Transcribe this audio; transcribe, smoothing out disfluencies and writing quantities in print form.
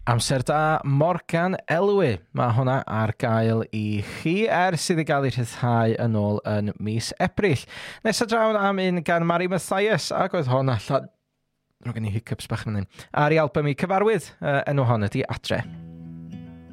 Amser da Morgan Elwy. Mae hwnna ar gael i chi sydd i gael ei rhyddhau yn ôl yn mis Ebrill. Nesa draw am un gan Mari Mathias ac oedd hwn allan... Rwy'n gen i hiccups bach yn hyn. Ar ei album i cyfarwydd, enw hon ydi Adre.